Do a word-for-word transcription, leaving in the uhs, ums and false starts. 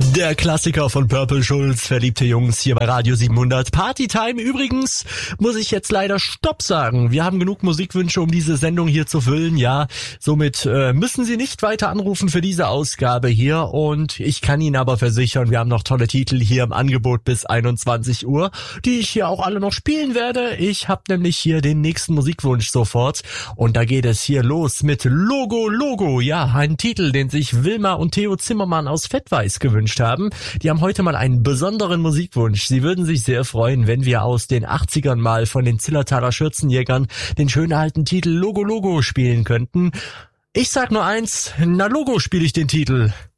Der Klassiker von Purple Schulz, verliebte Jungs hier bei Radio siebenhundert. Partytime übrigens, muss ich jetzt leider Stopp sagen. Wir haben genug Musikwünsche, um diese Sendung hier zu füllen. Ja, somit äh, müssen Sie nicht weiter anrufen für diese Ausgabe hier. Und ich kann Ihnen aber versichern, wir haben noch tolle Titel hier im Angebot bis einundzwanzig Uhr, die ich hier auch alle noch spielen werde. Ich habe nämlich hier den nächsten Musikwunsch sofort. Und da geht es hier los mit Logo Logo. Ja, ein Titel, den sich Wilma und Theo Zimmermann aus Fettweiß gewünscht haben. Die haben heute mal einen besonderen Musikwunsch. Sie würden sich sehr freuen, wenn wir aus den achtzigern mal von den Zillertaler Schürzenjägern den schönen alten Titel Logo Logo spielen könnten. Ich sag nur eins, na Logo spiele ich den Titel.